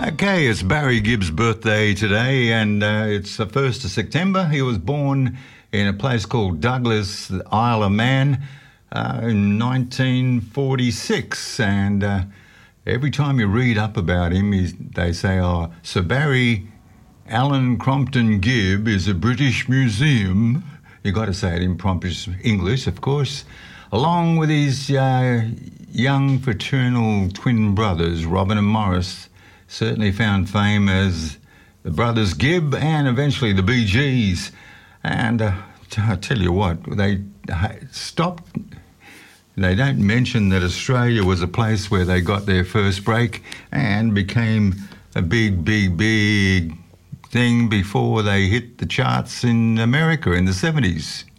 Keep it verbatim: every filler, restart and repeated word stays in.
Okay, it's Barry Gibb's birthday today, and uh, it's the first of September. He was born in a place called Douglas, Isle of Man, uh, in nineteen forty-six. And uh, every time you read up about him, he's, they say, oh, Sir Barry Allen Crompton Gibb is a British museum. You've got to say it in pompous English, of course, along with his uh, young fraternal twin brothers, Robin and Morris. Certainly found fame as the Brothers Gibb and eventually the Bee Gees. And uh, I tell you what, they stopped. They don't mention that Australia was a place where they got their first break and became a big, big, big thing before they hit the charts in America in the seventies.